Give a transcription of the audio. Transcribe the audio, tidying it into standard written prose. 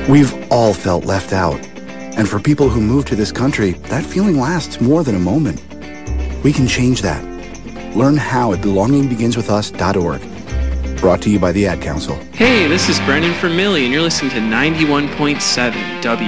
We've all felt left out. And for people who move to this country, that feeling lasts more than a moment. We can change that. Learn how at belongingbeginswithus.org. Brought to you by the Ad Council. Hey, this is Brendan from Millie, and you're listening to 91.7 W.